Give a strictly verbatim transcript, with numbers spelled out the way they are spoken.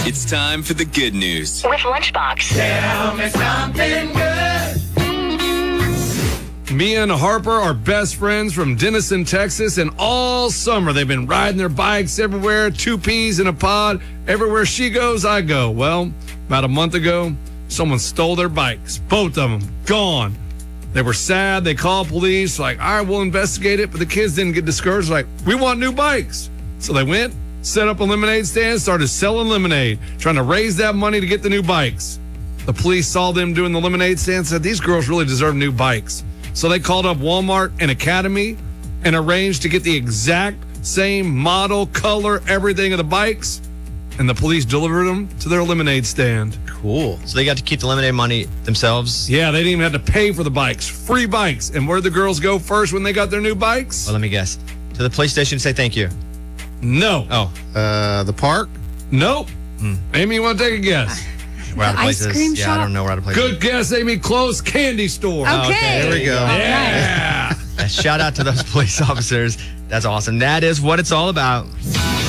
It's time for the good news with Lunchbox. Tell me something good. Mia and Harper are best friends from Denison, Texas, and all summer they've been riding their bikes everywhere, two peas in a pod. Everywhere she goes, I go. Well, about a month ago, someone stole their bikes. Both of them, gone. They were sad. They called police, like, all right, we'll investigate it. But the kids didn't get discouraged, like, we want new bikes. So they went, set up a lemonade stand, started selling lemonade, trying to raise that money to get the new bikes. The police saw them doing the lemonade stand and said, these girls really deserve new bikes. So they called up Walmart and Academy and arranged to get the exact same model, color, everything of the bikes. And the police delivered them to their lemonade stand. Cool. So they got to keep the lemonade money themselves? Yeah, they didn't even have to pay for the bikes. Free bikes. And where'd the girls go first when they got their new bikes? Well, let me guess. To the police station to say thank you. No. Oh. Uh, the park? Nope. Hmm. Amy, you want to take a guess? We're out of Ice places. cream yeah, shop? I don't know. We're out of places. Good guess, Amy. Close. Candy store. Okay. okay, There we go. Yeah. Uh, Shout out to those police officers. That's awesome. That is what it's all about.